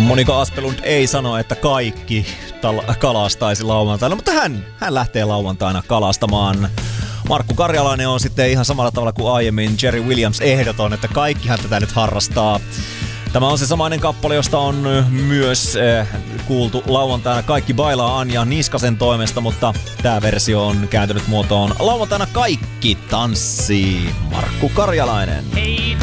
Monika Aspelund ei sano, että kaikki kalastaisi lauantaina, mutta hän lähtee lauantaina kalastamaan. Markku Karjalainen on sitten ihan samalla tavalla kuin aiemmin Jerry Williams ehdoton, että kaikkihan tätä nyt harrastaa. Tämä on se samainen kappale, josta on myös kuultu lauantaina Kaikki bailaa Anja Niskasen toimesta, mutta tämä versio on kääntynyt muotoon lauantaina Kaikki tanssii. Markku Karjalainen. Hei